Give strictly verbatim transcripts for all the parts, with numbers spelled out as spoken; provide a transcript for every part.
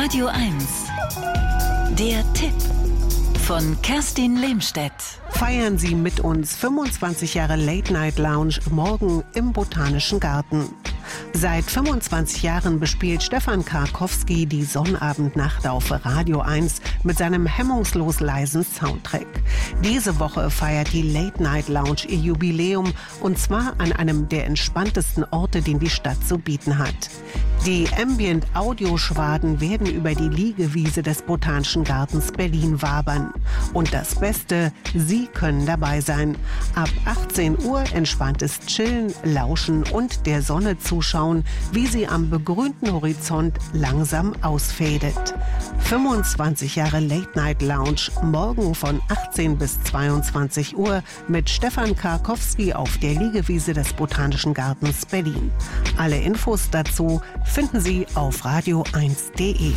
Radio eins. Der Tipp von Kerstin Lehmstedt. Feiern Sie mit uns fünfundzwanzig Jahre Late Night Lounge morgen im Botanischen Garten. Seit fünfundzwanzig Jahren bespielt Stefan Karkowski die Sonnabendnacht auf Radio eins mit seinem hemmungslos leisen Soundtrack. Diese Woche feiert die Late Night Lounge ihr Jubiläum, und zwar an einem der entspanntesten Orte, den die Stadt zu bieten hat. Die Ambient-Audio-Schwaden werden über die Liegewiese des Botanischen Gartens Berlin wabern. Und das Beste, Sie können dabei sein. Ab achtzehn Uhr entspanntes Chillen, Lauschen und der Sonne zuschauen, wie sie am begrünten Horizont langsam ausfädet. fünfundzwanzig Jahre Late Night Lounge, morgen von achtzehn bis zweiundzwanzig Uhr mit Stefan Karkowski auf der Liegewiese des Botanischen Gartens Berlin. Alle Infos dazu finden Sie auf radio eins punkt de.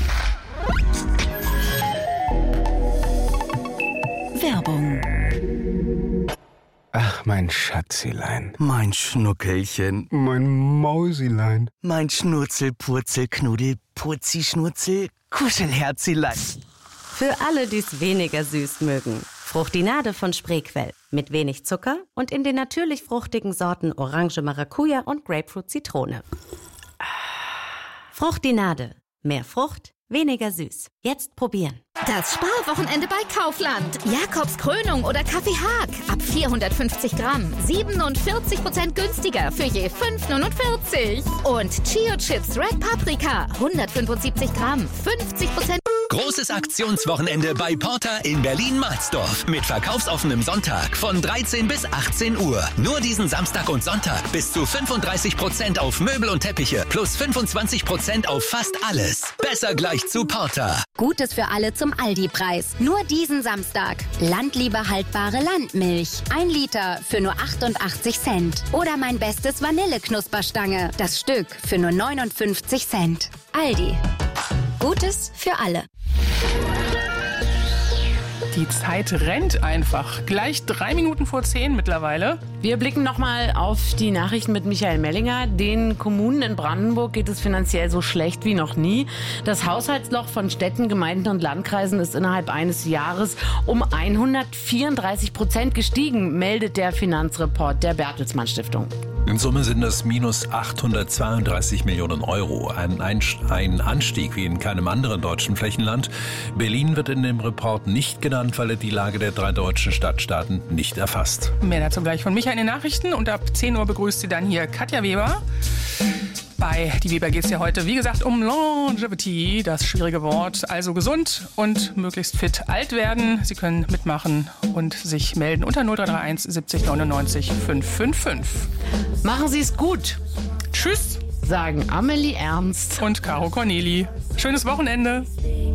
Werbung. Ach, mein Schatzilein. Mein Schnuckelchen. Mein Mausilein. Mein Schnurzel, Purzel, Knuddel, Purzi, Schnurzel, Kuschelherzilein. Für alle, die es weniger süß mögen. Fruchtinade von Spreequell. Mit wenig Zucker und in den natürlich fruchtigen Sorten Orange, Maracuja und Grapefruit, Zitrone. Fruchtinade. Mehr Frucht, weniger süß. Jetzt probieren. Das Sparwochenende bei Kaufland. Jakobs Krönung oder Kaffee Haag. Ab vierhundertfünfzig Gramm. siebenundvierzig Prozent günstiger für je fünf neunundvierzig. Und Chio Chips Red Paprika. hundertfünfundsiebzig Gramm. fünfzig Prozent. Großes Aktionswochenende bei Porter in Berlin-Marsdorf. Mit verkaufsoffenem Sonntag von dreizehn bis achtzehn Uhr. Nur diesen Samstag und Sonntag bis zu fünfunddreißig Prozent auf Möbel und Teppiche plus fünfundzwanzig Prozent auf fast alles. Besser gleich zu Porter. Gutes für alle zum Aldi-Preis. Nur diesen Samstag. Landliebe haltbare Landmilch. Ein Liter für nur achtundachtzig Cent. Oder mein bestes Vanilleknusperstange. Das Stück für nur neunundfünfzig Cent. Aldi. Gutes für alle. Die Zeit rennt einfach. Gleich drei Minuten vor zehn mittlerweile. Wir blicken nochmal auf die Nachrichten mit Michael Mellinger. Den Kommunen in Brandenburg geht es finanziell so schlecht wie noch nie. Das Haushaltsloch von Städten, Gemeinden und Landkreisen ist innerhalb eines Jahres um hundertvierunddreißig Prozent gestiegen, meldet der Finanzreport der Bertelsmann Stiftung. In Summe sind das minus achthundertzweiunddreißig Millionen Euro. Ein, ein Anstieg wie in keinem anderen deutschen Flächenland. Berlin wird in dem Report nicht genannt, weil er die Lage der drei deutschen Stadtstaaten nicht erfasst. Mehr dazu gleich von Michael in den Nachrichten. Und ab zehn Uhr begrüßt sie dann hier Katja Weber. Bei Die Weber geht es ja heute, wie gesagt, um Longevity, das schwierige Wort. Also gesund und möglichst fit alt werden. Sie können mitmachen und sich melden unter null drei drei eins siebzig neunundneunzig fünfhundertfünfundfünfzig. Machen Sie es gut. Tschüss, sagen Amelie Ernst und Caro Corneli. Schönes Wochenende.